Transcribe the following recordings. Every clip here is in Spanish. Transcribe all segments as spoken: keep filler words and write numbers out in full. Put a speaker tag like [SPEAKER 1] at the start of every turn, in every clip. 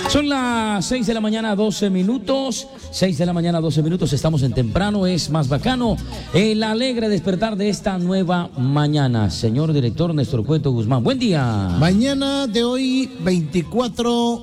[SPEAKER 1] Son las seis de la mañana, doce minutos. seis de la mañana, doce minutos. Estamos en temprano, es más bacano. El alegre despertar de esta nueva mañana. Señor director Néstor Cueto Guzmán, buen día.
[SPEAKER 2] Mañana de hoy, veinticuatro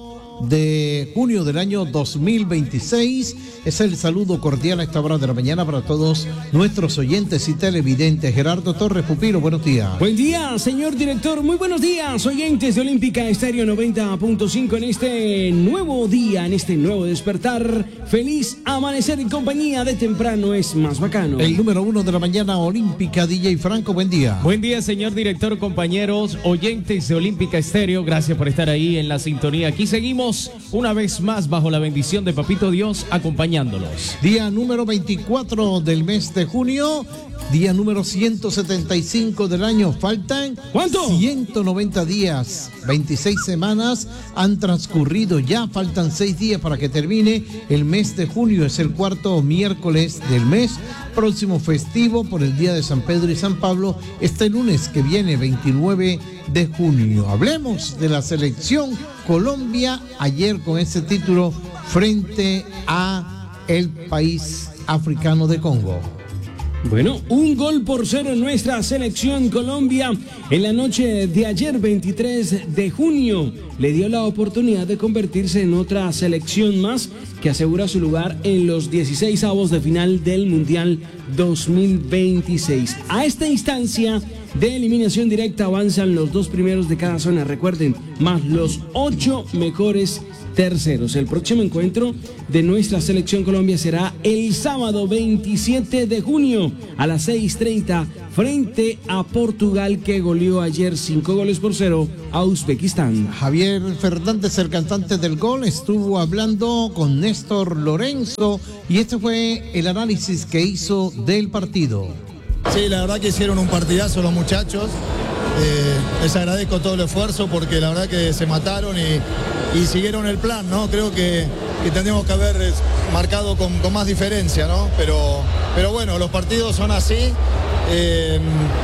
[SPEAKER 2] de junio del año dos mil veintiséis. Es el saludo cordial a esta hora de la mañana para todos nuestros oyentes y televidentes. Gerardo Torres Pupilo, buenos días.
[SPEAKER 3] Buen día, señor director. Muy buenos días, oyentes de Olímpica Estéreo noventa punto cinco en este nuevo día, en este nuevo despertar. Feliz amanecer en compañía de temprano es más bacano.
[SPEAKER 2] El número uno de la mañana, Olímpica, D J Franco, buen día.
[SPEAKER 4] Buen día, señor director, compañeros, oyentes de Olímpica Estéreo. Gracias por estar ahí en la sintonía. Aquí seguimos una vez más bajo la bendición de Papito Dios, acompañándolos.
[SPEAKER 2] Día número veinticuatro del mes de junio, día número ciento setenta y cinco del año. Faltan
[SPEAKER 3] ¿cuánto?
[SPEAKER 2] ciento noventa días, veintiséis semanas han transcurrido ya, faltan seis días para que termine el mes de junio. Es el cuarto miércoles del mes, próximo festivo por el día de San Pedro y San Pablo, este lunes que viene, veintinueve de junio. Hablemos de la selección Colombia ayer con ese título frente a el país africano de Congo.
[SPEAKER 3] Bueno, un gol por cero en nuestra selección Colombia en la noche de ayer, veintitrés de junio. Le dio la oportunidad de convertirse en otra selección más que asegura su lugar en los dieciseisavos de final del Mundial dos mil veintiséis. A esta instancia de eliminación directa avanzan los dos primeros de cada zona, recuerden, más los ocho mejores terceros. El próximo encuentro de nuestra selección Colombia será el sábado veintisiete de junio a las seis treinta frente a Portugal, que goleó ayer cinco goles por cero a Uzbekistán.
[SPEAKER 2] Javier Fernández, el cantante del gol, estuvo hablando con Néstor Lorenzo y este fue el análisis que hizo del partido.
[SPEAKER 5] Sí, la verdad que hicieron un partidazo los muchachos. Eh, les agradezco todo el esfuerzo porque la verdad que se mataron y, y siguieron el plan, ¿no? Creo que, que tendríamos que haber marcado con, con más diferencia, ¿no? Pero, pero bueno, los partidos son así. Eh,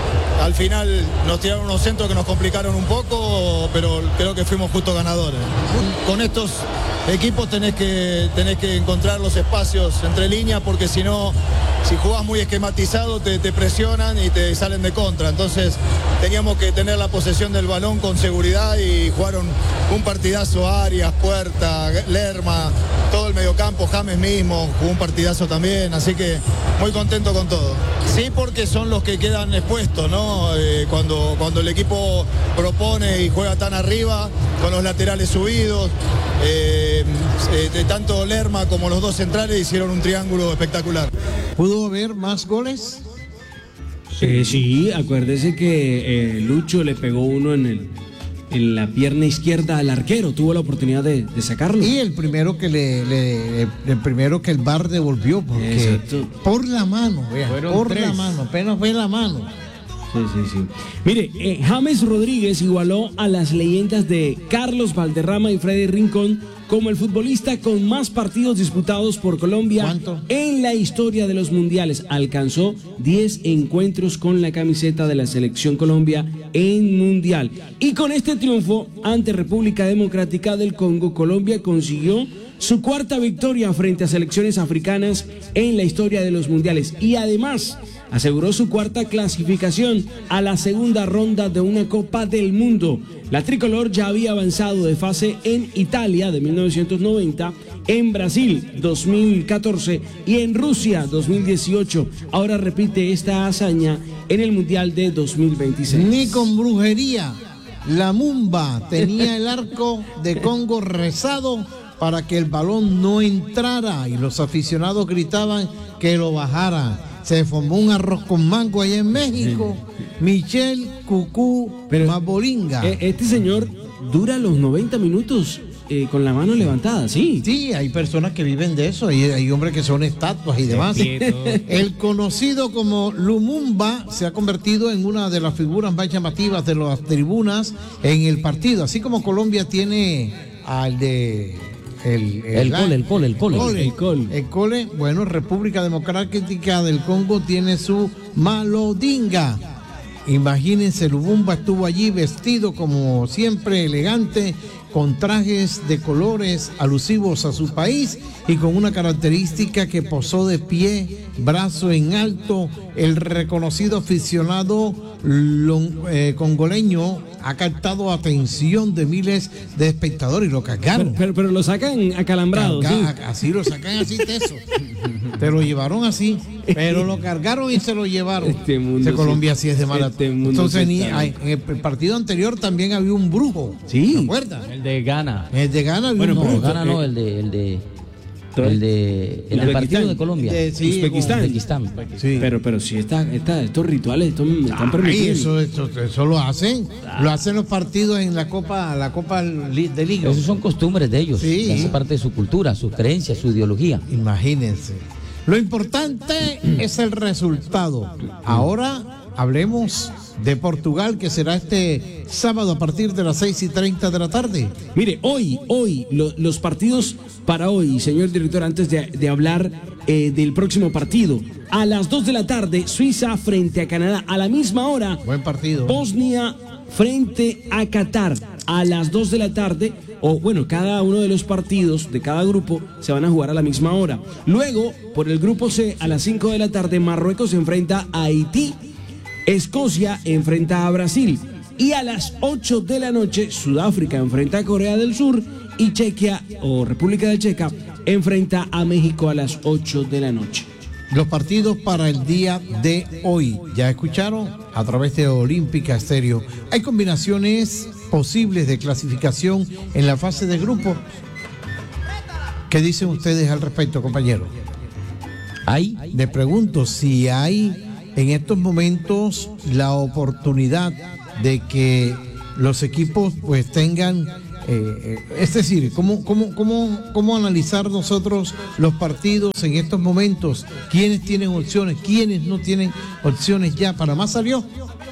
[SPEAKER 5] al final nos tiraron unos centros que nos complicaron un poco, pero creo que fuimos justos ganadores. Con estos equipos tenés que, tenés que encontrar los espacios entre líneas, porque si no, si jugás muy esquematizado te, te presionan y te salen de contra. Entonces teníamos que tener la posesión del balón con seguridad y jugaron un partidazo. Arias, Puerta, Lerma, todo el mediocampo, James mismo jugó un partidazo también, así que muy contento con todo. Sí, porque son los que quedan expuestos, ¿no? Eh, cuando, cuando el equipo propone y juega tan arriba, con los laterales subidos, eh, eh, de tanto Lerma como los dos centrales hicieron un triángulo espectacular.
[SPEAKER 2] ¿Pudo haber más goles?
[SPEAKER 3] Eh, sí, acuérdese que eh, Lucho le pegó uno en el en la pierna izquierda al arquero, tuvo la oportunidad de, de sacarlo.
[SPEAKER 2] Y el primero que le, le, el primero que el V A R devolvió, porque exacto, por la mano, vea, por tres. la mano, apenas fue la mano.
[SPEAKER 3] Sí, sí, sí. Mire, eh, James Rodríguez igualó a las leyendas de Carlos Valderrama y Freddy Rincón como el futbolista con más partidos disputados por Colombia.
[SPEAKER 2] ¿Cuánto?
[SPEAKER 3] En la historia de los mundiales. Alcanzó diez encuentros con la camiseta de la selección Colombia en mundial. Y con este triunfo ante República Democrática del Congo, Colombia consiguió su cuarta victoria frente a selecciones africanas en la historia de los mundiales. Y además aseguró su cuarta clasificación a la segunda ronda de una Copa del Mundo. La tricolor ya había avanzado de fase en Italia de mil novecientos noventa, en Brasil dos mil catorce y en Rusia dos mil dieciocho. Ahora repite esta hazaña en el Mundial de dos mil veintiséis.
[SPEAKER 2] Ni con brujería. La Mumba tenía el arco de Congo rezado para que el balón no entrara y los aficionados gritaban que lo bajara. Se formó un arroz con mango allá en México. Sí. Michel Cucú Mabolinga.
[SPEAKER 3] Este señor dura los noventa minutos eh, con la mano levantada, ¿sí?
[SPEAKER 2] Sí, hay personas que viven de eso, hay, hay hombres que son estatuas y demás. El conocido como Lumumba se ha convertido en una de las figuras más llamativas de las tribunas en el partido, así como Colombia tiene al de...
[SPEAKER 1] El, el, el, cole, el cole, el cole,
[SPEAKER 2] cole, el cole. El cole, bueno, República Democrática del Congo tiene su Malodinga. Imagínense, Lubumba estuvo allí vestido como siempre, elegante, con trajes de colores alusivos a su país y con una característica que posó de pie, brazo en alto. El reconocido aficionado long, eh, congoleño ha captado atención de miles de espectadores y lo cargaron.
[SPEAKER 3] Pero, pero, pero lo sacan acalambrado.
[SPEAKER 2] Carga,
[SPEAKER 3] ¿sí?
[SPEAKER 2] Así lo sacan así, teso. Te lo llevaron así, pero lo cargaron y se lo llevaron.
[SPEAKER 3] Este mundo
[SPEAKER 2] Este Colombia sí es de mala.
[SPEAKER 3] Este mundo
[SPEAKER 2] Entonces,
[SPEAKER 3] sí
[SPEAKER 2] ni,
[SPEAKER 3] está-
[SPEAKER 2] hay- en el partido anterior también había un brujo.
[SPEAKER 3] Sí.
[SPEAKER 2] ¿Se acuerdan?
[SPEAKER 4] El de Ghana.
[SPEAKER 2] En el de Ghana había
[SPEAKER 3] Bueno,
[SPEAKER 2] un
[SPEAKER 1] No,
[SPEAKER 2] brujo.
[SPEAKER 1] gana no, el de, el de, el de, el del partido de Colombia.
[SPEAKER 2] De- sí,
[SPEAKER 3] Uzbekistán.
[SPEAKER 1] Uzbekistán.
[SPEAKER 2] Sí.
[SPEAKER 3] Pero, pero sí, está, está, estos rituales están, están
[SPEAKER 2] Ay,
[SPEAKER 3] permitidos.
[SPEAKER 2] eso, eso, eso lo hacen. Lo hacen los partidos en la Copa, la Copa Li- de Liga.
[SPEAKER 1] Esas son costumbres de ellos,
[SPEAKER 2] Sí.
[SPEAKER 1] que hace parte de su cultura, sus creencias, su ideología.
[SPEAKER 2] Imagínense. Lo importante es el resultado. Ahora hablemos de Portugal, que será este sábado a partir de las seis y treinta de la tarde.
[SPEAKER 3] Mire, hoy, hoy, lo- los partidos para hoy, señor director, antes de, de hablar eh, del próximo partido, a las dos de la tarde, Suiza frente a Canadá, a la misma hora,
[SPEAKER 2] Buen partido.
[SPEAKER 3] Bosnia frente a Qatar, a las dos de la tarde, o bueno, cada uno de los partidos de cada grupo se van a jugar a la misma hora. Luego, por el grupo C, a las cinco de la tarde, Marruecos se enfrenta a Haití, Escocia enfrenta a Brasil, y a las ocho de la noche, Sudáfrica enfrenta a Corea del Sur y Chequia o República de Checa enfrenta a México a las ocho de la noche.
[SPEAKER 2] Los partidos para el día de hoy. ¿Ya escucharon? A través de Olímpica Estéreo. Hay combinaciones posibles de clasificación en la fase de grupo. ¿Qué dicen ustedes al respecto, compañeros?
[SPEAKER 1] Hay
[SPEAKER 2] Le pregunto si hay en estos momentos la oportunidad de que los equipos pues tengan, eh, es decir, ¿cómo, cómo, cómo, cómo analizar nosotros los partidos en estos momentos? ¿Quiénes tienen opciones? ¿Quiénes no tienen opciones ya? Panamá salió,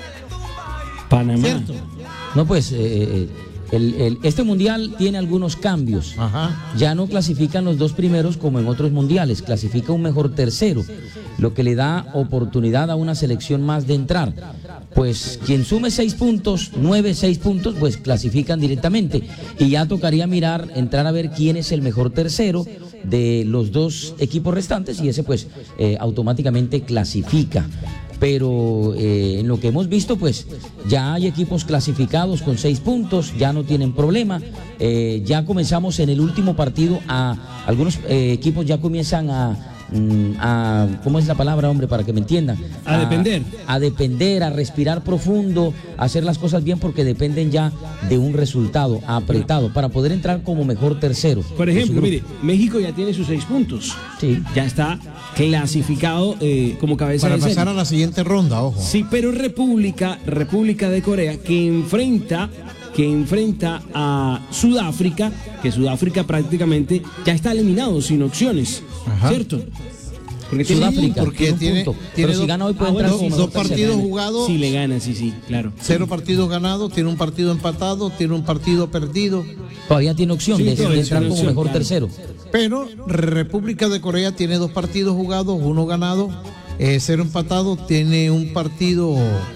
[SPEAKER 3] Panamá.
[SPEAKER 2] ¿cierto?
[SPEAKER 1] No, pues eh, el- el- este mundial tiene algunos cambios.
[SPEAKER 2] Ajá.
[SPEAKER 1] Ya no clasifican los dos primeros como en otros mundiales, clasifica un mejor tercero, lo que le da oportunidad a una selección más de entrar. Pues quien sume seis puntos, nueve, seis puntos, pues clasifican directamente. Y ya tocaría mirar, entrar a ver quién es el mejor tercero de los dos equipos restantes y ese pues eh, automáticamente clasifica. Pero eh, en lo que hemos visto, pues ya hay equipos clasificados con seis puntos, ya no tienen problema. Eh, ya comenzamos en el último partido a algunos eh, equipos ya comienzan a, mm, a, ¿cómo es la palabra, hombre, para que me entiendan?
[SPEAKER 3] A depender.
[SPEAKER 1] A depender, a respirar profundo, a hacer las cosas bien porque dependen ya de un resultado apretado para poder entrar como mejor tercero.
[SPEAKER 3] Por
[SPEAKER 1] de su
[SPEAKER 3] ejemplo,
[SPEAKER 1] grupo.
[SPEAKER 3] mire, México ya tiene sus seis puntos.
[SPEAKER 1] Sí.
[SPEAKER 3] Ya está clasificado eh, como cabeza
[SPEAKER 2] Para
[SPEAKER 3] de serie.
[SPEAKER 2] pasar a la siguiente ronda, ojo.
[SPEAKER 3] Sí, pero República, República de Corea, que enfrenta, que enfrenta a Sudáfrica, que Sudáfrica prácticamente ya está eliminado sin opciones,
[SPEAKER 2] Ajá.
[SPEAKER 3] ¿cierto? Porque tiene-
[SPEAKER 1] Sudáfrica,
[SPEAKER 2] porque
[SPEAKER 1] tiene un
[SPEAKER 2] tiene-
[SPEAKER 1] punto.
[SPEAKER 2] tiene
[SPEAKER 1] Pero si
[SPEAKER 2] dos-
[SPEAKER 1] gana hoy puede
[SPEAKER 3] ah,
[SPEAKER 1] entrar
[SPEAKER 3] bueno,
[SPEAKER 1] como
[SPEAKER 2] dos
[SPEAKER 1] mejor
[SPEAKER 2] partidos
[SPEAKER 1] tercero.
[SPEAKER 2] jugados.
[SPEAKER 3] Sí, le gana, sí, sí, claro.
[SPEAKER 2] Cero partidos ganados, tiene un partido empatado, tiene un partido perdido.
[SPEAKER 1] Todavía tiene opción
[SPEAKER 3] Sí,
[SPEAKER 1] de, de
[SPEAKER 3] todavía
[SPEAKER 1] entrar
[SPEAKER 3] tiene
[SPEAKER 1] como
[SPEAKER 3] opción,
[SPEAKER 1] mejor
[SPEAKER 3] claro.
[SPEAKER 1] tercero.
[SPEAKER 2] Pero República de Corea tiene dos partidos jugados, uno ganado, eh, cero empatado, tiene un partido.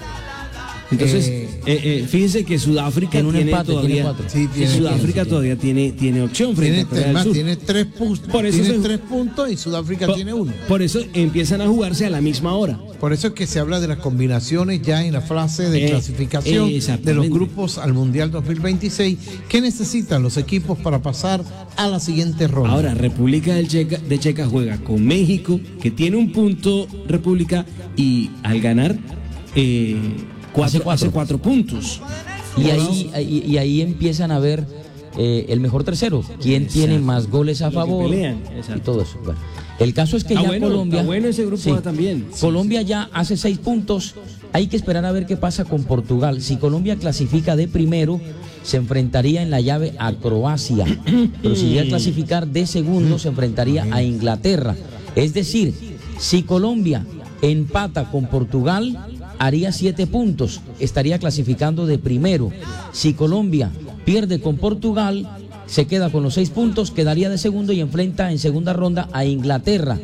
[SPEAKER 3] Entonces,
[SPEAKER 2] eh,
[SPEAKER 3] eh, eh, fíjense que Sudáfrica
[SPEAKER 1] Tiene un
[SPEAKER 3] tiene
[SPEAKER 1] empate, tiene
[SPEAKER 3] todavía,
[SPEAKER 1] cuatro.
[SPEAKER 2] Sí, tiene-
[SPEAKER 3] Sudáfrica
[SPEAKER 1] tiene-
[SPEAKER 3] todavía tiene, tiene opción frente
[SPEAKER 2] tiene,
[SPEAKER 3] a Corea del
[SPEAKER 2] más,
[SPEAKER 3] Sur.
[SPEAKER 2] tiene tres puntos,
[SPEAKER 3] Por eso
[SPEAKER 2] tiene
[SPEAKER 3] se-
[SPEAKER 2] tres puntos y Sudáfrica
[SPEAKER 3] Por-
[SPEAKER 2] tiene uno.
[SPEAKER 3] Por eso empiezan a jugarse a la misma hora.
[SPEAKER 2] Por eso es que se habla de las combinaciones ya en la fase de
[SPEAKER 3] Eh,
[SPEAKER 2] clasificación
[SPEAKER 3] eh, exactamente.
[SPEAKER 2] de los grupos al Mundial dos mil veintiséis. ¿Qué necesitan los equipos para pasar a la siguiente ronda?
[SPEAKER 3] Ahora, República del Checa, de Checa juega con México, que tiene un punto República, y al ganar, eh, cuatro,
[SPEAKER 1] Hace cuatro.
[SPEAKER 3] hace cuatro puntos.
[SPEAKER 1] Y ahí, y, y ahí empiezan a ver eh, el mejor tercero, quién tiene más goles a
[SPEAKER 3] Lo que
[SPEAKER 1] favor
[SPEAKER 3] pelean, exacto.
[SPEAKER 1] y todo eso. Bueno, el caso es que
[SPEAKER 3] Está
[SPEAKER 1] ya
[SPEAKER 3] bueno,
[SPEAKER 1] Colombia,
[SPEAKER 3] está bueno ese grupo también. Sí,
[SPEAKER 1] Colombia ya hace seis puntos. Hay que esperar a ver qué pasa con Portugal. Si Colombia clasifica de primero, se enfrentaría en la llave a Croacia. Pero si llega a clasificar de segundo, se enfrentaría a Inglaterra. Es decir, si Colombia empata con Portugal, haría siete puntos, estaría clasificando de primero. Si Colombia pierde con Portugal, se queda con los seis puntos, quedaría de segundo y enfrenta en segunda ronda a Inglaterra.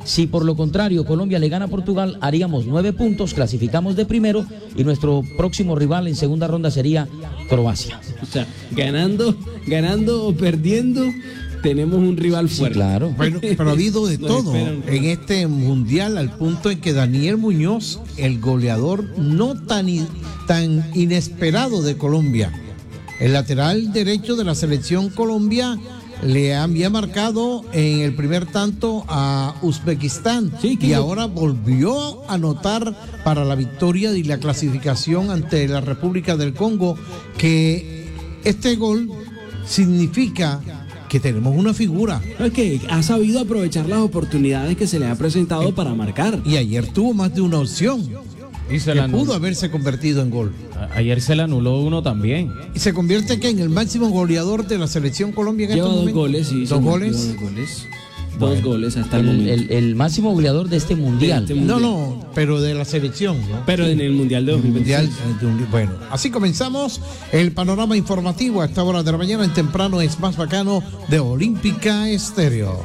[SPEAKER 1] Si por lo contrario Colombia le gana a Portugal, haríamos nueve puntos, clasificamos de primero y nuestro próximo rival en segunda ronda sería Croacia.
[SPEAKER 3] O sea, ganando, ganando o perdiendo, tenemos un rival fuerte.
[SPEAKER 1] Sí, claro.
[SPEAKER 2] Bueno, pero ha habido de
[SPEAKER 3] Nos
[SPEAKER 2] todo
[SPEAKER 3] esperan.
[SPEAKER 2] en este mundial, al punto en que Daniel Muñoz, el goleador no tan, in- tan inesperado de Colombia, el lateral derecho de la selección Colombia, le había marcado en el primer tanto a Uzbekistán,
[SPEAKER 3] Sí, que
[SPEAKER 2] y
[SPEAKER 3] yo-
[SPEAKER 2] ahora volvió a anotar para la victoria y la clasificación ante la República del Congo, que este gol significa que tenemos una figura.
[SPEAKER 3] Es que ha sabido aprovechar las oportunidades que se le ha presentado para marcar.
[SPEAKER 2] Y ayer tuvo más de una opción
[SPEAKER 4] Y se
[SPEAKER 2] que
[SPEAKER 4] la anuló.
[SPEAKER 2] pudo haberse convertido en gol.
[SPEAKER 4] A- Ayer se le anuló uno también.
[SPEAKER 2] Y se convierte que en el máximo goleador de la selección Colombia en
[SPEAKER 3] Lleva
[SPEAKER 2] estos
[SPEAKER 3] dos
[SPEAKER 2] momentos.
[SPEAKER 3] goles, sí.
[SPEAKER 2] Dos
[SPEAKER 3] señor,
[SPEAKER 2] goles.
[SPEAKER 3] lleva Dos goles. Dos goles hasta el,
[SPEAKER 1] El,
[SPEAKER 3] momento.
[SPEAKER 1] el- el máximo goleador de este mundial.
[SPEAKER 3] De este
[SPEAKER 2] No,
[SPEAKER 3] mundial.
[SPEAKER 2] no, pero de la selección, ¿no?
[SPEAKER 3] Pero en el Mundial de dos mil
[SPEAKER 2] Mundial,
[SPEAKER 3] veintiséis.
[SPEAKER 2] eh, de un- bueno, así comenzamos el panorama informativo a esta hora de la mañana. En temprano es más bacano de Olímpica Estéreo.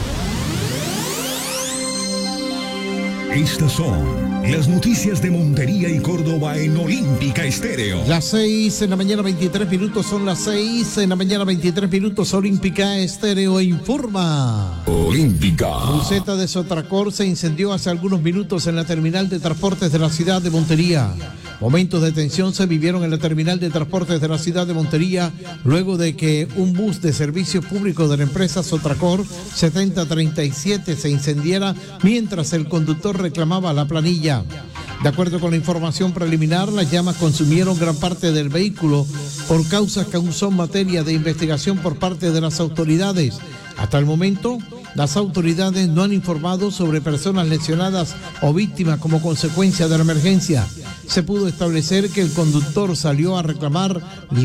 [SPEAKER 6] Estas son las noticias de Montería y Córdoba en Olímpica Estéreo.
[SPEAKER 2] Las seis en la mañana, veintitrés minutos, son las seis en la mañana, veintitrés minutos. Olímpica Estéreo informa.
[SPEAKER 6] Olímpica.
[SPEAKER 2] Cruceta de Sotracor se incendió hace algunos minutos en la terminal de transportes de la ciudad de Montería. Momentos de tensión se vivieron en la terminal de transportes de la ciudad de Montería luego de que un bus de servicio público de la empresa Sotracor setenta treinta y siete se incendiara mientras el conductor reclamaba la planilla. De acuerdo con la información preliminar, las llamas consumieron gran parte del vehículo por causas que aún son materia de investigación por parte de las autoridades. Hasta el momento, las autoridades no han informado sobre personas lesionadas o víctimas como consecuencia de la emergencia. Se pudo establecer que el conductor salió a reclamar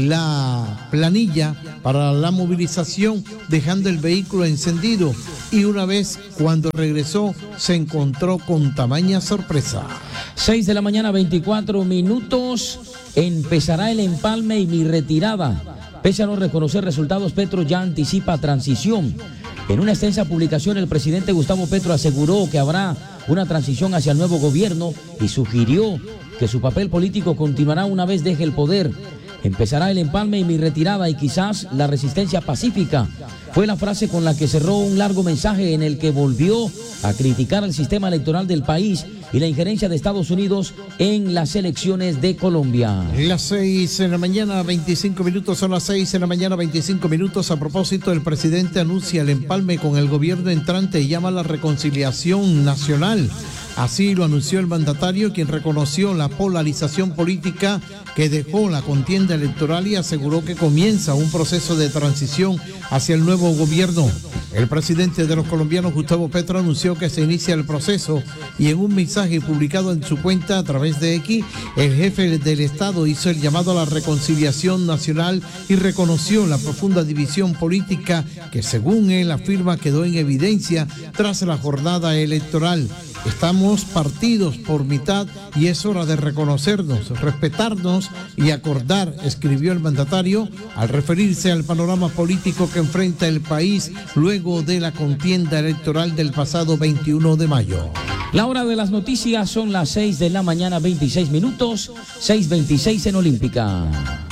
[SPEAKER 2] la planilla para la movilización, dejando el vehículo encendido, y una vez cuando regresó se encontró con tamaña sorpresa.
[SPEAKER 1] seis de la mañana, veinticuatro minutos. Empezará el empalme y mi retirada. Pese a no reconocer resultados, Petro ya anticipa transición. En una extensa publicación, el presidente Gustavo Petro aseguró que habrá una transición hacia el nuevo gobierno y sugirió que su papel político continuará una vez deje el poder. Empezará el empalme y mi retirada y quizás la resistencia pacífica. Fue la frase con la que cerró un largo mensaje en el que volvió a criticar el sistema electoral del país y la injerencia de Estados Unidos en las elecciones de Colombia.
[SPEAKER 2] Las seis en la mañana, veinticinco minutos, son las seis en la mañana, veinticinco minutos. A propósito, el presidente anuncia el empalme con el gobierno entrante y llama a la reconciliación nacional. Así lo anunció el mandatario, quien reconoció la polarización política que dejó la contienda electoral y aseguró que comienza un proceso de transición hacia el nuevo gobierno. El presidente de los colombianos, Gustavo Petro, anunció que se inicia el proceso y en un mensaje publicado en su cuenta a través de X, el jefe del Estado hizo el llamado a la reconciliación nacional y reconoció la profunda división política que, según él afirma, quedó en evidencia tras la jornada electoral. Estamos partidos por mitad y es hora de reconocernos, respetarnos y acordar, escribió el mandatario al referirse al panorama político que enfrenta el país luego de la contienda electoral del pasado veintiuno de mayo.
[SPEAKER 1] La hora de las noticias son las seis de la mañana, veintiséis minutos, seis veintiséis en Olímpica.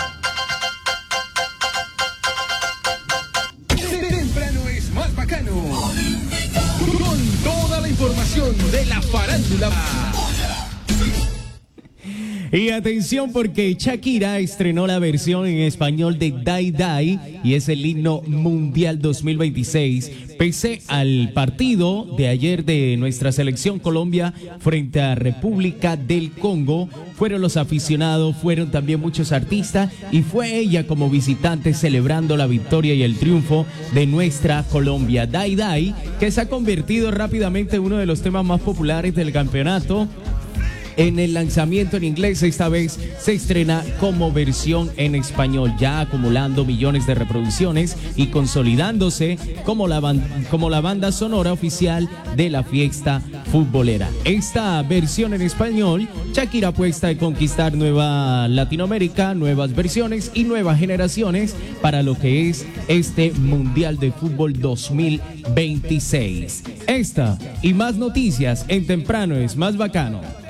[SPEAKER 7] Temprano es más bacano. Con toda la información de la farándula.
[SPEAKER 4] Y atención porque Shakira estrenó la versión en español de Die Die y es el himno mundial dos mil veintiséis. Pese al partido de ayer de nuestra selección Colombia frente a República del Congo, fueron los aficionados, fueron también muchos artistas y fue ella como visitante celebrando la victoria y el triunfo de nuestra Colombia. Die Die, que se ha convertido rápidamente en uno de los temas más populares del campeonato. en el lanzamiento en inglés, esta vez se estrena como versión en español, ya acumulando millones de reproducciones y consolidándose como la, ban- como la banda sonora oficial de la fiesta futbolera. Esta versión en español, Shakira apuesta a conquistar nueva Latinoamérica, nuevas versiones y nuevas generaciones para lo que es este Mundial de Fútbol dos mil veintiséis. Esta y más noticias en Temprano es Más Bacano.